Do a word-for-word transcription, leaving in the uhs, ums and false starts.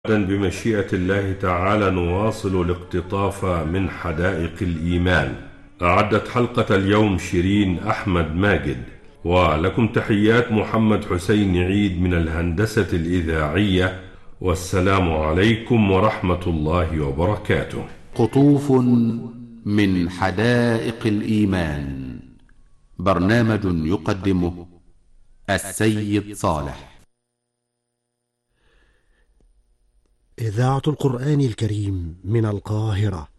بمشيئة الله تعالى نواصل الاقتطاف من حدائق الإيمان. أعدت حلقة اليوم شيرين أحمد ماجد، ولكم تحيات محمد حسين عيد من الهندسة الإذاعية، والسلام عليكم ورحمة الله وبركاته. قطوف من حدائق الإيمان، برنامج يقدمه السيد صالح. إذاعة القرآن الكريم من القاهرة.